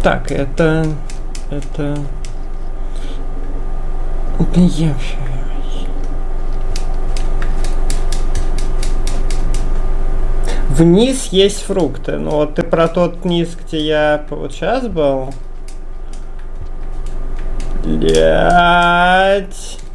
Так, это я... Вниз есть фрукты. Ну вот ты про тот низ, где я вот сейчас был. Блять.